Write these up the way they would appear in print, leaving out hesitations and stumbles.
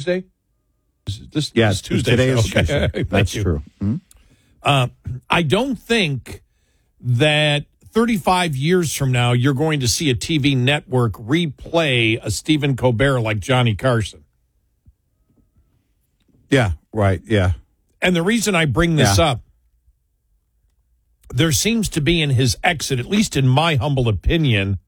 Tuesday? This Tuesday. Today is okay. Tuesday. That's true. I don't think that 35 years from now you're going to see a TV network replay a Stephen Colbert like Johnny Carson. Yeah, right, yeah. And the reason I bring this up, there seems to be in his exit, at least in my humble opinion,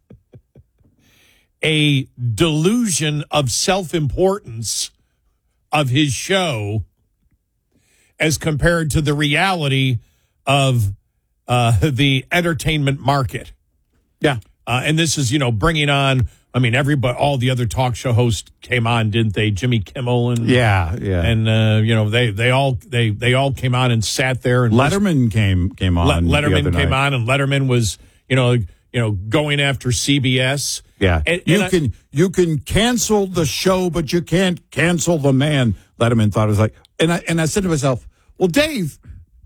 a delusion of self-importance of his show as compared to the reality of the entertainment market. Yeah. And this is, bringing on, everybody, all the other talk show hosts came on, didn't they? Jimmy Kimmel and and they all came on and sat there, and Letterman came on. Letterman came on, and Letterman was going after CBS. Yeah, and you can cancel the show, but you can't cancel the man. Letterman thought it was like, and I said to myself, well, Dave,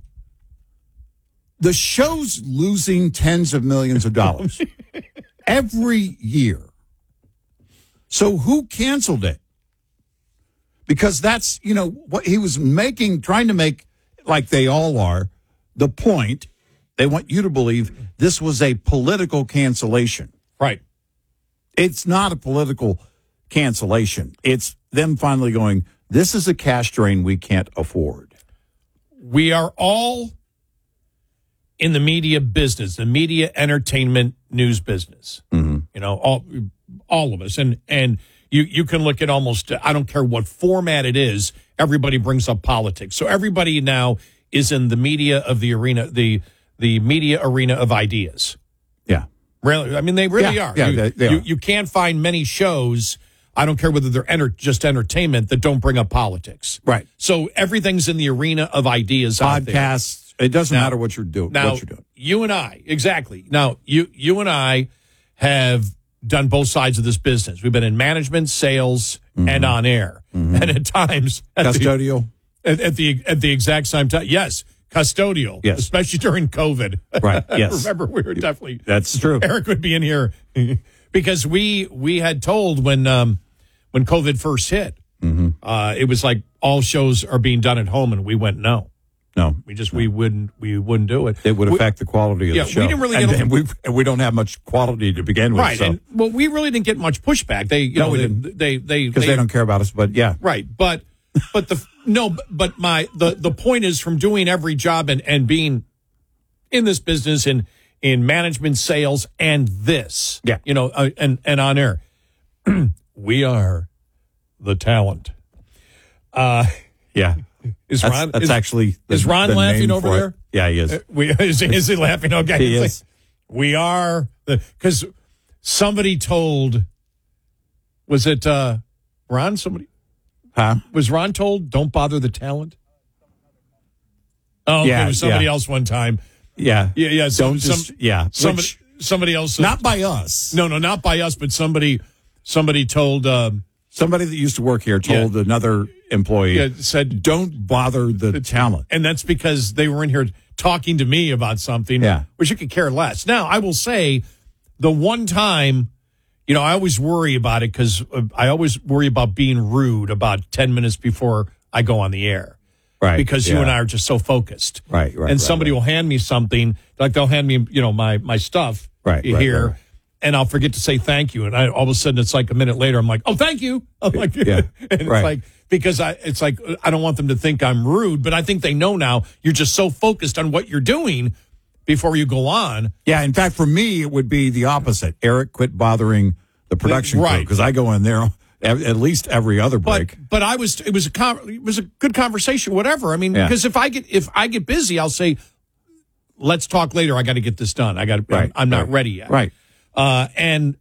the show's losing tens of millions of dollars every year. So who canceled it? Because that's, what he was trying to make, like they all are, the point. They want you to believe this was a political cancellation. Right. It's not a political cancellation. It's them finally going, this is a cash drain we can't afford. We are all in the media business, the media entertainment news business. Mm-hmm. All of us. And you can look at almost, I don't care what format it is, everybody brings up politics. So everybody now is in the media of the arena, the media arena of ideas. Yeah. Really, they really are. Yeah, they are. You can't find many shows, I don't care whether they're just entertainment, that don't bring up politics. Right. So everything's in the arena of ideas out there. Podcasts. It doesn't matter what you're doing. Now, you and I, exactly. Now, you and I have done both sides of this business. We've been in management, sales, and on air. And at times... Custodial? At the exact same time. Yes, custodial. Yes. Especially during COVID. Right, yes. Remember, we were definitely... That's true. Eric would be in here because we had told when COVID first hit, it was like all shows are being done at home, and we went, no. No, we wouldn't do it. It would affect the quality of the show. We didn't really and we don't have much quality to begin with. Right. So. And, we really didn't get much pushback. We didn't. Because they don't care about us. But yeah, right. But the point is, from doing every job and being in this business in management, sales, and this, and on air, we are the talent. Yeah. Is Ron actually is Ron laughing over there? Yeah, he is. Is he laughing? Okay, he is. We are because somebody told. Was it Ron? Somebody? Huh? Was Ron told? Don't bother the talent. Oh, yeah, it was somebody else one time. Yeah. Somebody else. Not by us. No, not by us. But somebody told. Somebody that used to work here told another employee, said, don't bother the talent. And that's because they were in here talking to me about something, which you could care less. Now, I will say the one time, I always worry about it because I always worry about being rude about 10 minutes before I go on the air. Right. Because you and I are just so focused. Right. And somebody will hand me something, like they'll hand me, my stuff here. Right. And I'll forget to say thank you. And all of a sudden, it's like a minute later, I'm like, oh, thank you. I'm like, and it's like, because I don't want them to think I'm rude, but I think they know now you're just so focused on what you're doing before you go on. Yeah. In fact, for me, it would be the opposite. Eric, quit bothering the production crew, because I go in there at least every other break. But it was a good conversation, whatever. Because if I get busy, I'll say, let's talk later. I got to get this done. I'm not ready yet. Right. But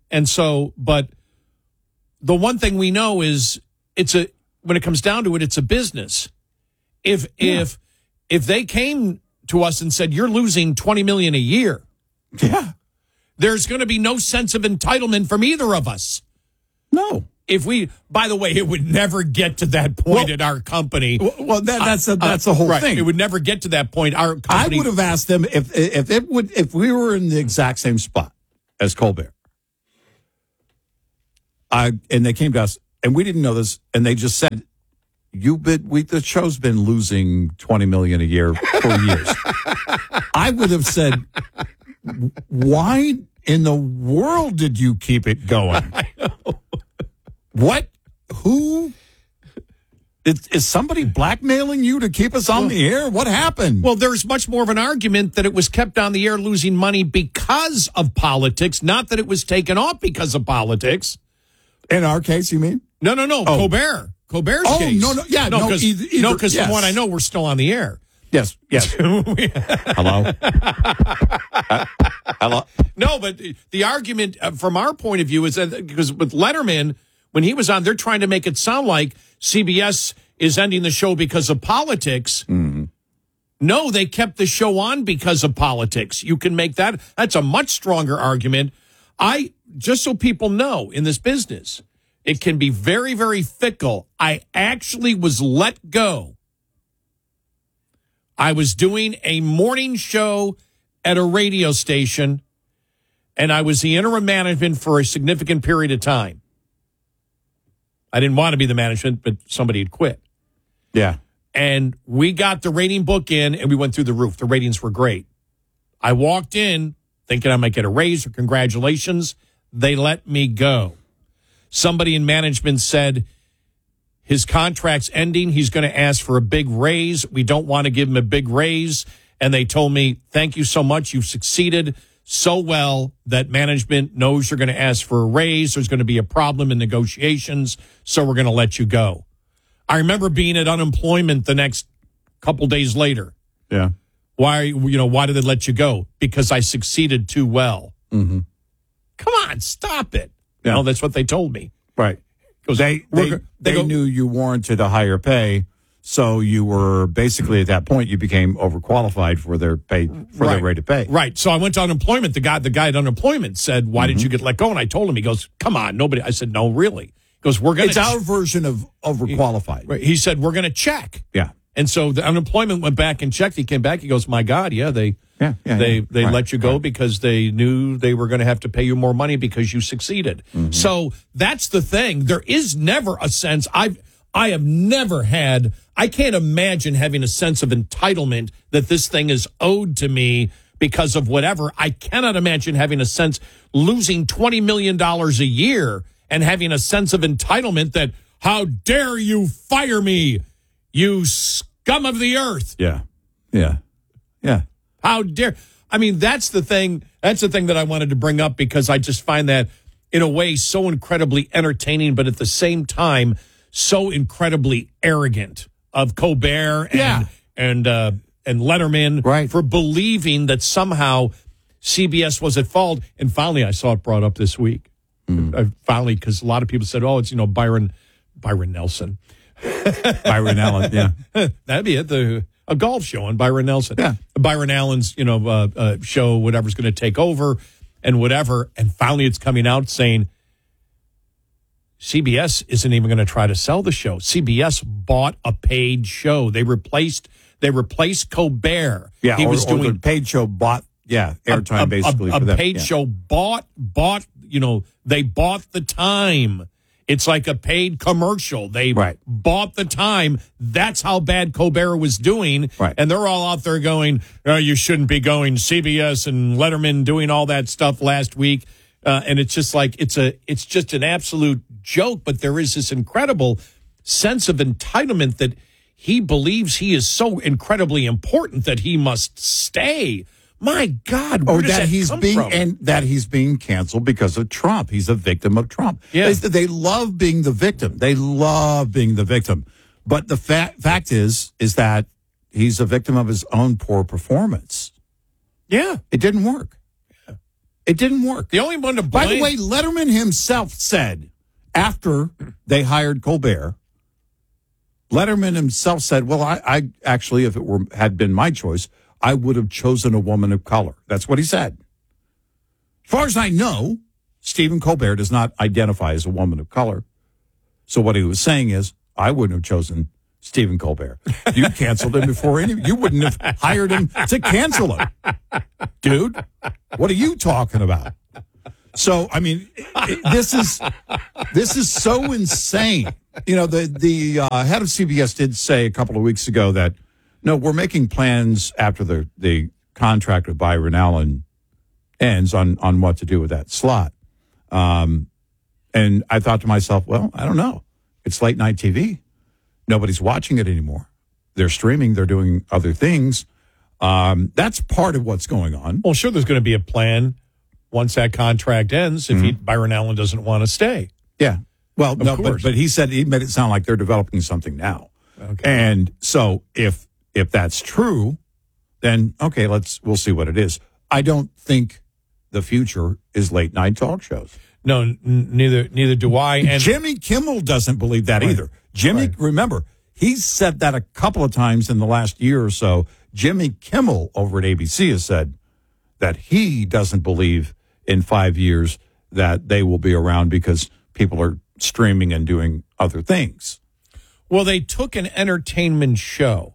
the one thing we know is when it comes down to it, it's a business. If they came to us and said, you're losing $20 million a year. Yeah. There's going to be no sense of entitlement from either of us. No. By the way, it would never get to that point at our company. Well, that's the whole thing. It would never get to that point. Our company, I would have asked them if we were in the exact same spot as Colbert. And they came to us, and we didn't know this, and they just said, the show's been losing $20 million a year for years. I would have said, why in the world did you keep it going? I know. What? Who? Is somebody blackmailing you to keep us on the air? What happened? Well, there's much more of an argument that it was kept on the air losing money because of politics, not that it was taken off because of politics. In our case, you mean? No. Oh. Colbert's case. No. Yeah, because from what I know, we're still on the air. Yes. Hello? Hello? No, but the argument from our point of view is that because with Letterman, when he was on, they're trying to make it sound like CBS is ending the show because of politics. Mm-hmm. No, they kept the show on because of politics. You can make that. That's a much stronger argument. Just so people know, in this business, it can be very, very fickle. I actually was let go. I was doing a morning show at a radio station, and I was the interim management for a significant period of time. I didn't want to be the management, but somebody had quit. Yeah. And we got the rating book in, and we went through the roof. The ratings were great. I walked in thinking I might get a raise or congratulations. They let me go. Somebody in management said his contract's ending. He's going to ask for a big raise. We don't want to give him a big raise. And they told me, thank you so much. You've succeeded so well that management knows you're going to ask for a raise. There's going to be a problem in negotiations, so we're going to let you go. I remember being at unemployment the next couple days later. Yeah. Why did they let you go? Because I succeeded too well. Mm-hmm. Come on, stop it. Yeah. That's what they told me. Right. They knew you warranted a higher pay, so you were basically at that point you became overqualified for their pay their rate of pay. Right. So I went to unemployment. The guy at unemployment said, "Why did you get let go?" And I told him. He goes, "Come on, nobody." I said, "No, really." He goes, "We're going to." It's our version of overqualified. Right. He said, "We're going to check." Yeah. And so the unemployment went back and checked. He came back. He goes, "My God, yeah, they let you go because they knew they were going to have to pay you more money because you succeeded." Mm-hmm. So that's the thing. There is never a sense. I have never had. I can't imagine having a sense of entitlement that this thing is owed to me because of whatever. I cannot imagine having a sense losing $20 million a year and having a sense of entitlement that how dare you fire me, you scum of the earth. Yeah. How dare. I mean, that's the thing. That's the thing that I wanted to bring up because I just find that in a way so incredibly entertaining, but at the same time, so incredibly arrogant of Colbert and Letterman for believing that somehow CBS was at fault. And finally, I saw it brought up this week. Finally, because a lot of people said, "Oh, it's Byron Nelson." Byron Allen, yeah. That'd be it. A golf show on Byron Nelson. Yeah. Byron Allen's, show, whatever's going to take over and whatever. And finally it's coming out saying CBS isn't even going to try to sell the show. CBS bought a paid show. They replaced Colbert. Yeah, he was doing the paid show bought, airtime basically. A paid show bought, they bought the time. It's like a paid commercial. They bought the time. That's how bad Colbert was doing. Right. And they're all out there going, "Oh, you shouldn't be going." CBS and Letterman doing all that stuff last week. And it's just like, it's just an absolute joke. But there is this incredible sense of entitlement that he believes he is so incredibly important that he must stay. My God, where does that come from? And that he's being canceled because of Trump. He's a victim of Trump. Yeah. They love being the victim. They love being the victim. But the fact is that he's a victim of his own poor performance. Yeah. It didn't work. Yeah. It didn't work. The only one to blame. By the way, Letterman himself said after they hired Colbert, Letterman himself said, "Well, I actually, if it had been my choice, I would have chosen a woman of color." That's what he said. As far as I know, Stephen Colbert does not identify as a woman of color. So what he was saying is, I wouldn't have chosen Stephen Colbert. You canceled him before you wouldn't have hired him to cancel him. Dude, what are you talking about? So, I mean, this is so insane. You know, the head of CBS did say a couple of weeks ago that, no, we're making plans after the contract with Byron Allen ends on what to do with that slot. And I thought to myself, well, I don't know. It's late night TV. Nobody's watching it anymore. They're streaming. They're doing other things. That's part of what's going on. Well, sure, there's going to be a plan once that contract ends if Byron Allen doesn't want to stay. Yeah. Well, no, but he made it sound like they're developing something now. Okay. And so if that's true, then okay, we'll see what it is. I don't think the future is late night talk shows. No, neither do I. And Jimmy Kimmel doesn't believe that either. Jimmy, remember, he's said that a couple of times in the last year or so. Jimmy Kimmel over at ABC has said that he doesn't believe in 5 years that they will be around because people are streaming and doing other things. Well, they took an entertainment show,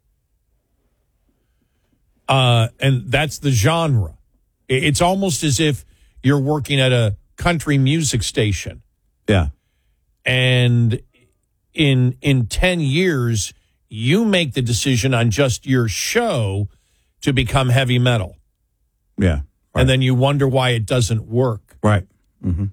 and that's the genre. It's almost as if you're working at a country music station. Yeah. And in 10 years, you make the decision on just your show to become heavy metal. Yeah. Right. And then you wonder why it doesn't work. Right. Mm-hmm.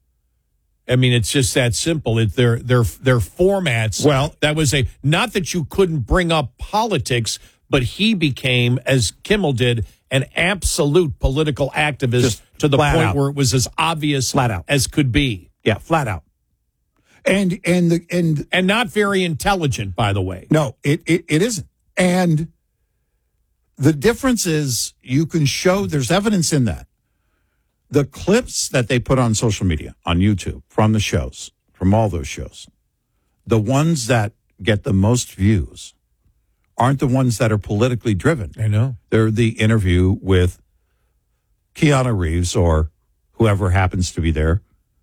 I mean, it's just that simple. Their formats. Well, that was not that you couldn't bring up politics, but he became, as Kimmel did, an absolute political activist just to the point where it was as obvious as could be. Yeah, flat out. And not very intelligent, by the way. No, it isn't. And the difference is you can show there's evidence in that. The clips that they put on social media, on YouTube, from the shows, from all those shows, the ones that get the most views aren't the ones that are politically driven. I know. They're the interview with Keanu Reeves or whoever happens to be there.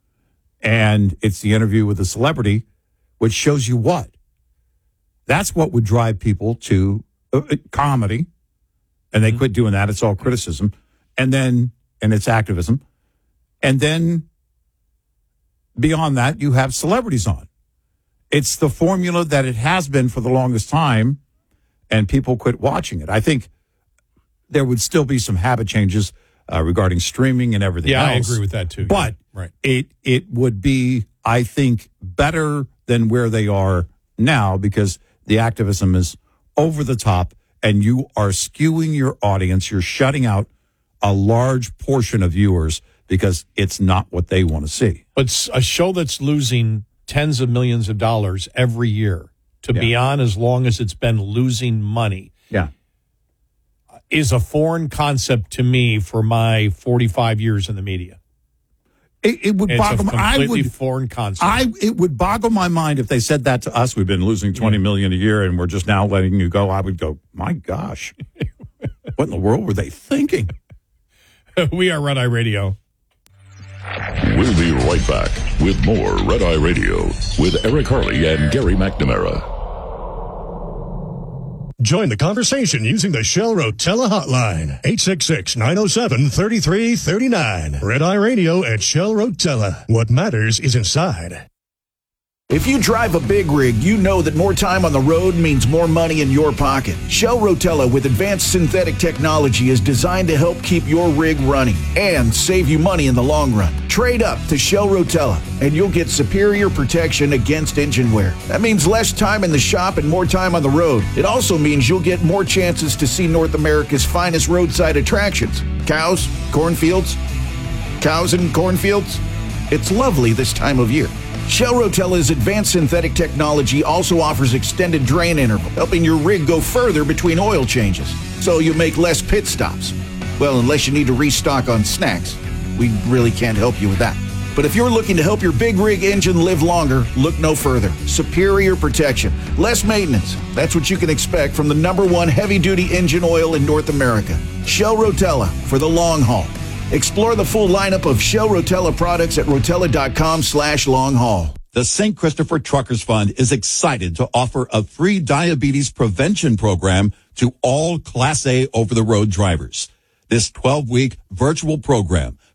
And it's the interview with a celebrity, which shows you what? That's what would drive people to comedy. And they quit doing that. It's all criticism. And it's activism. And then beyond that, you have celebrities on. It's the formula that it has been for the longest time, and people quit watching it. I think there would still be some habit changes regarding streaming and everything else. Yeah, I agree with that too. But it would be, I think, better than where they are now because the activism is over the top and you are skewing your audience. You're shutting out a large portion of viewers because it's not what they want to see. But a show that's losing tens of millions of dollars every year to be on as long as it's been losing money is a foreign concept to me for my 45 years in the media. It would boggle my mind. Foreign concept. It would boggle my mind if they said that to us. We've been losing $20 million a year and we're just now letting you go. I would go, my gosh, what in the world were they thinking? We are Red Eye Radio. We'll be right back with more Red Eye Radio with Eric Harley and Gary McNamara. Join the conversation using the Shell Rotella hotline, 866-907-3339. Red Eye Radio at Shell Rotella. What matters is inside. If you drive a big rig, you know that more time on the road means more money in your pocket. Shell Rotella with advanced synthetic technology is designed to help keep your rig running and save you money in the long run. Trade up to Shell Rotella and you'll get superior protection against engine wear. That means less time in the shop and more time on the road. It also means you'll get more chances to see North America's finest roadside attractions. Cows, cornfields, cows and cornfields. It's lovely this time of year. Shell Rotella's advanced synthetic technology also offers extended drain interval, helping your rig go further between oil changes, so you make less pit stops. Well, unless you need to restock on snacks. We really can't help you with that. But if you're looking to help your big rig engine live longer, look no further. Superior protection, less maintenance. That's what you can expect from the #1 heavy-duty engine oil in North America. Shell Rotella for the long haul. Explore the full lineup of Shell Rotella products at rotella.com/long-haul. The St. Christopher Truckers Fund is excited to offer a free diabetes prevention program to all Class A over-the-road drivers. This 12-week virtual program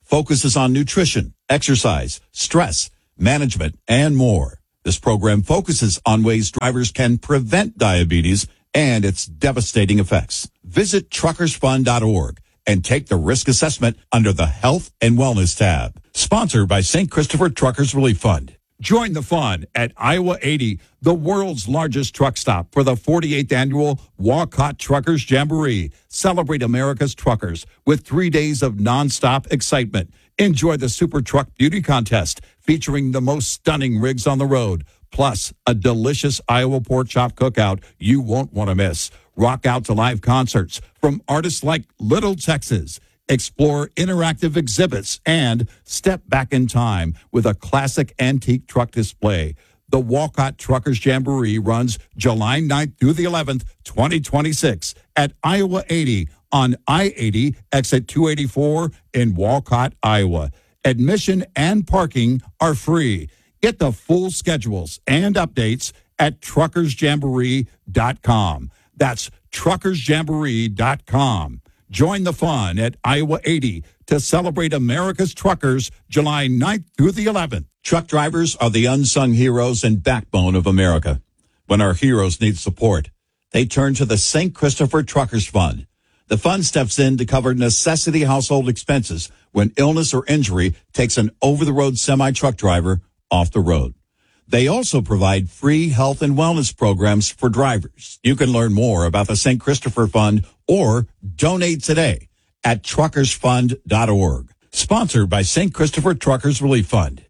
focuses on nutrition, exercise, stress, management, and more. This program focuses on ways drivers can prevent diabetes and its devastating effects. Visit truckersfund.org and take the risk assessment under the Health and Wellness tab. Sponsored by St. Christopher Truckers Relief Fund. Join the fun at Iowa 80, the world's largest truck stop, for the 48th annual Walcott Truckers Jamboree. Celebrate America's truckers with 3 days of nonstop excitement. Enjoy the Super Truck Beauty Contest featuring the most stunning rigs on the road, plus a delicious Iowa pork chop cookout you won't want to miss. Rock out to live concerts from artists like Little Texas. Explore interactive exhibits and step back in time with a classic antique truck display. The Walcott Truckers Jamboree runs July 9th through the 11th, 2026 at Iowa 80 on I-80 exit 284 in Walcott, Iowa. Admission and parking are free. Get the full schedules and updates at truckersjamboree.com. That's truckersjamboree.com. Join the fun at Iowa 80 to celebrate America's truckers July 9th through the 11th. Truck drivers are the unsung heroes and backbone of America. When our heroes need support, they turn to the St. Christopher Truckers Fund. The fund steps in to cover necessity household expenses when illness or injury takes an over-the-road semi-truck driver off the road. They also provide free health and wellness programs for drivers. You can learn more about the St. Christopher Fund or donate today at truckersfund.org. Sponsored by St. Christopher Truckers Relief Fund.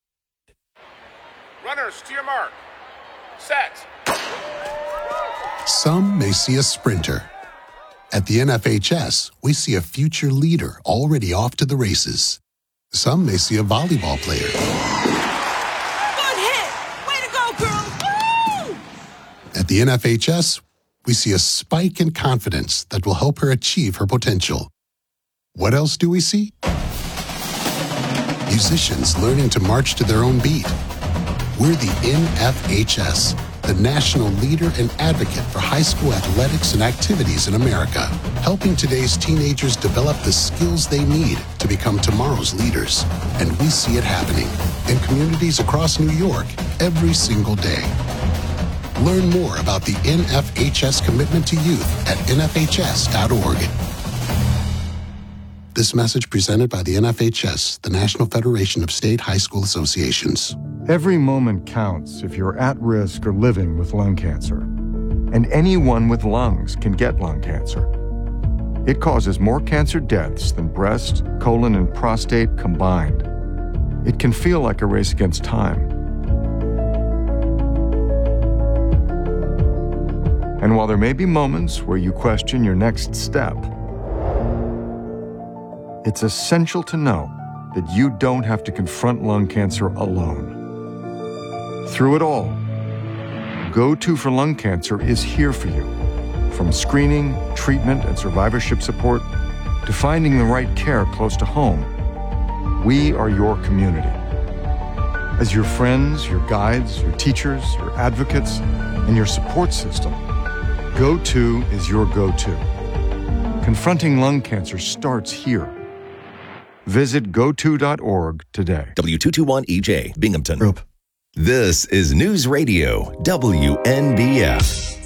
Runners to your mark. Set. Some may see a sprinter. At the NFHS, we see a future leader already off to the races. Some may see a volleyball player. At the NFHS, we see a spike in confidence that will help her achieve her potential. What else do we see? Musicians learning to march to their own beat. We're the NFHS, the national leader and advocate for high school athletics and activities in America, helping today's teenagers develop the skills they need to become tomorrow's leaders. And we see it happening in communities across New York every single day. Learn more about the NFHS commitment to youth at nfhs.org. This message presented by the NFHS, the National Federation of State High School Associations. Every moment counts if you're at risk or living with lung cancer. And anyone with lungs can get lung cancer. It causes more cancer deaths than breast, colon, and prostate combined. It can feel like a race against time. And while there may be moments where you question your next step, it's essential to know that you don't have to confront lung cancer alone. Through it all, Go-To for Lung Cancer is here for you. From screening, treatment, and survivorship support to finding the right care close to home, we are your community. As your friends, your guides, your teachers, your advocates, and your support system, Go-To is your go-to. Confronting lung cancer starts here. Visit goto.org today. W221EJ, Binghamton. Group. This is News Radio, WNBF.